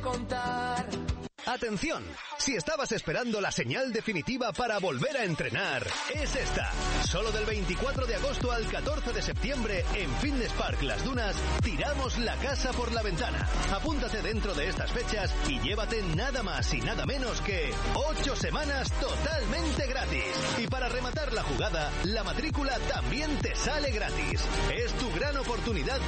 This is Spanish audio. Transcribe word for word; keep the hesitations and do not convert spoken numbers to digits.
contar. ¡Atención! Si estabas esperando la señal definitiva para volver a entrenar, es esta. Solo del veinticuatro de agosto al catorce de septiembre, en Fitness Park Las Dunas, tiramos la casa por la ventana. Apúntate dentro de estas fechas y llévate nada más y nada menos que ocho semanas totalmente gratis. Y para rematar la jugada, la matrícula también te sale gratis. Es tu gran oportunidad